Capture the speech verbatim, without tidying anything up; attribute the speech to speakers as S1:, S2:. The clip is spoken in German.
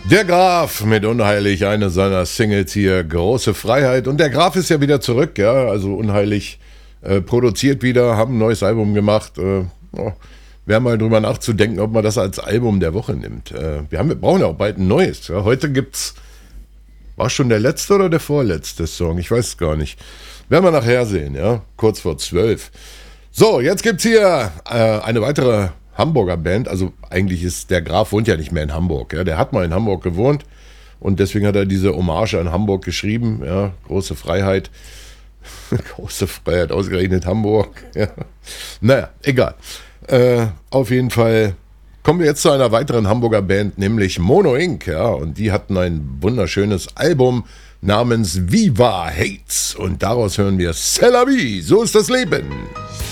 S1: Der Graf mit Unheilig, eine seiner Singles hier, große Freiheit. Und der Graf ist ja wieder zurück, ja, also Unheilig äh, produziert wieder, haben ein neues Album gemacht. Äh, oh, wäre mal drüber nachzudenken, ob man das als Album der Woche nimmt. Äh, wir, haben, wir brauchen ja auch bald ein neues. Ja. Heute gibt's, war schon der letzte oder der vorletzte Song? Ich weiß es gar nicht. Werden wir nachher sehen, ja, kurz vor zwölf. So, jetzt gibt's hier äh, eine weitere Hamburger Band, also eigentlich ist der Graf wohnt ja nicht mehr in Hamburg, ja, der hat mal in Hamburg gewohnt und deswegen hat er diese Hommage an Hamburg geschrieben, ja, große Freiheit, große Freiheit, ausgerechnet Hamburg, ja. Naja, egal, äh, auf jeden Fall kommen wir jetzt zu einer weiteren Hamburger Band, nämlich Mono Inc, ja, und die hatten ein wunderschönes Album namens Viva Hates und daraus hören wir C'est la vie, so ist das Leben.